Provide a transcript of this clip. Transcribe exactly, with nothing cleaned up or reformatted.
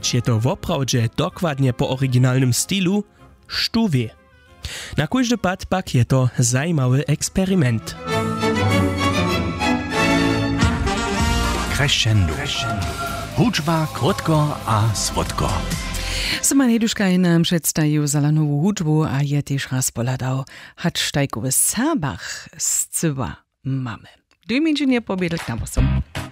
hač je to woprawdźe dokładnie po oryginalnym stylu, štó wie. Na kóždy pad pak je to zajímavý eksperiment. Crescendo. Hudźba krótko a słodko. Simon Heduškaj nam przedstawił zalanovú hudžbu a je też raz poladał, hacz tajkowy sabach z cywa mamy. Dwie minutnie pobiedl na